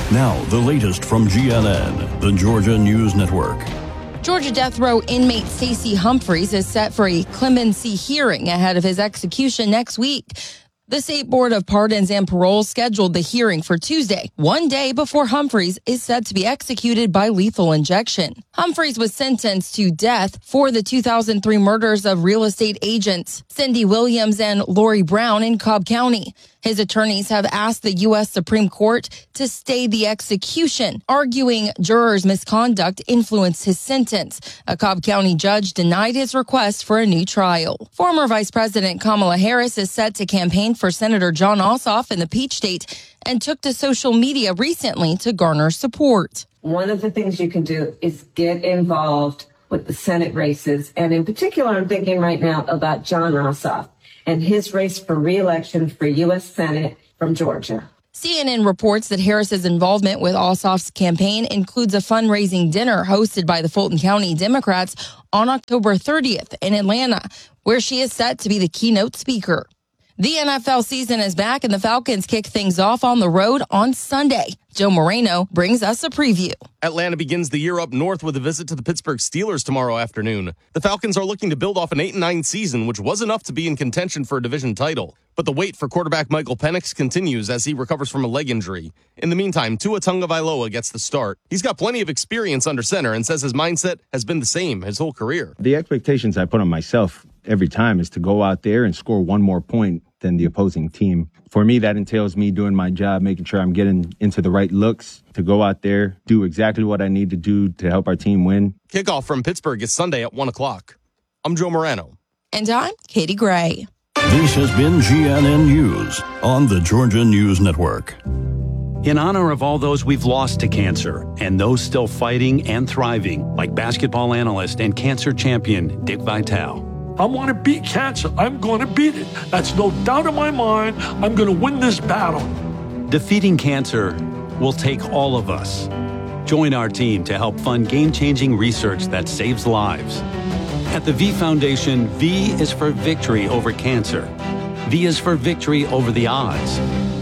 Now, the latest from GNN, the Georgia News Network. Georgia death row inmate Stacey Humphreys is set for a clemency hearing ahead of his execution next week. The State Board of Pardons and Parole scheduled the hearing for Tuesday, one day before Humphreys is set to be executed by lethal injection. Humphreys was sentenced to death for the 2003 murders of real estate agents Cindy Williams and Lori Brown in Cobb County. His attorneys have asked the U.S. Supreme Court to stay the execution, arguing jurors' misconduct influenced his sentence. A Cobb County judge denied his request for a new trial. Former Vice President Kamala Harris is set to campaign for Senator Jon Ossoff in the Peach State and took to social media recently to garner support. One of the things you can do is get involved with the Senate races. And in particular, I'm thinking right now about Jon Ossoff and his race for re-election for U.S. Senate from Georgia. CNN reports that Harris's involvement with Ossoff's campaign includes a fundraising dinner hosted by the Fulton County Democrats on October 30th in Atlanta, where she is set to be the keynote speaker. The NFL season is back and the Falcons kick things off on the road on Sunday. Joe Moreno brings us a preview. Atlanta begins the year up north with a visit to the Pittsburgh Steelers tomorrow afternoon. The Falcons are looking to build off an 8-9 season, which was enough to be in contention for a division title. But the wait for quarterback Michael Penix continues as he recovers from a leg injury. In the meantime, Tua Tagovailoa gets the start. He's got plenty of experience under center and says his mindset has been the same his whole career. The expectations I put on myself every time is to go out there and score one more point than the opposing team. For me, that entails me doing my job, making sure I'm getting into the right looks to go out there, do exactly what I need to do to help our team win. Kickoff from Pittsburgh is Sunday at 1 o'clock. I'm Joe Moreno. And I'm Katie Gray. This has been GNN News on the Georgia News Network. In honor of all those we've lost to cancer and those still fighting and thriving, like basketball analyst and cancer champion Dick Vitale. I want to beat cancer. I'm going to beat it. That's no doubt in my mind. I'm going to win this battle. Defeating cancer will take all of us. Join our team to help fund game-changing research that saves lives. At the V Foundation, V is for victory over cancer. V is for victory over the odds.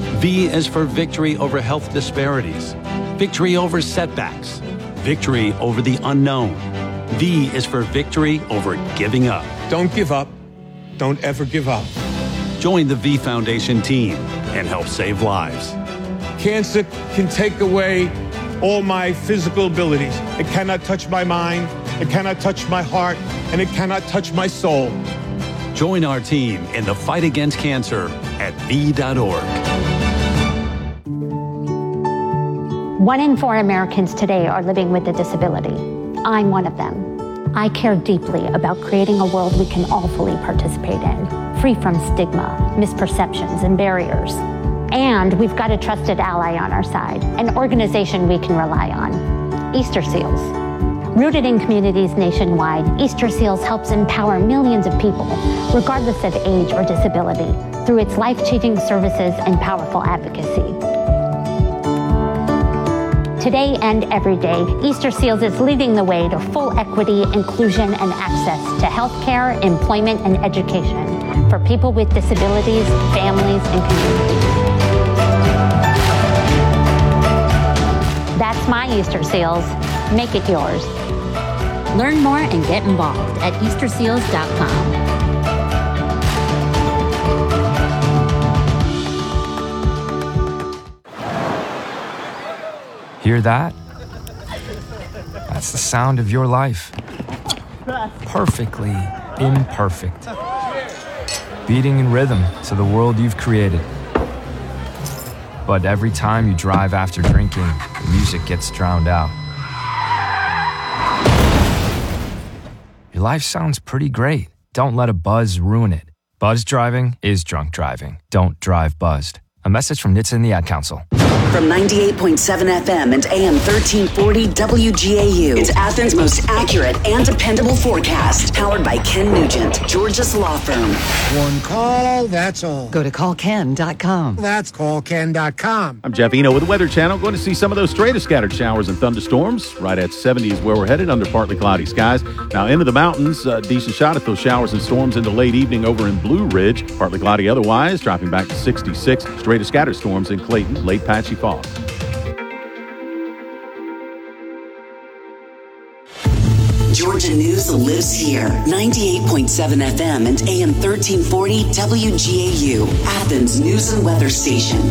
V is for victory over health disparities. Victory over setbacks. Victory over the unknown. V is for victory over giving up. Don't give up. Don't ever give up. Join the V Foundation team and help save lives. Cancer can take away all my physical abilities. It cannot touch my mind. It cannot touch my heart. And it cannot touch my soul. Join our team in the fight against cancer at V.org. 1 in 4 Americans today are living with a disability. I'm one of them. I care deeply about creating a world we can all fully participate in, free from stigma, misperceptions, and barriers. And we've got a trusted ally on our side, an organization we can rely on, Easter Seals. Rooted in communities nationwide, Easter Seals helps empower millions of people, regardless of age or disability, through its life-changing services and powerful advocacy. Today and every day, Easter Seals is leading the way to full equity, inclusion, and access to healthcare, employment, and education for people with disabilities, families, and communities. That's my Easter Seals. Make it yours. Learn more and get involved at easterseals.com. Hear that? That's the sound of your life. Perfectly imperfect. Beating in rhythm to the world you've created. But every time you drive after drinking, the music gets drowned out. Your life sounds pretty great. Don't let a buzz ruin it. Buzz driving is drunk driving. Don't drive buzzed. A message from NHTSA and the Ad Council. From 98.7 FM and AM 1340 WGAU. It's Athens' most accurate and dependable forecast. Powered by Ken Nugent, Georgia's law firm. One call, that's all. Go to callken.com. That's callken.com. I'm Jeff Eno with the Weather Channel. Going to see some of those straight of scattered showers and thunderstorms. Right at 70 is where we're headed under partly cloudy skies. Now into the mountains, decent shot at those showers and storms in the late evening over in Blue Ridge. Partly cloudy otherwise, dropping back to 66. Straight of scattered storms in Clayton, late patchy fog. Georgia News lives here. 98.7 FM and AM 1340 WGAU, Athens News and Weather Station.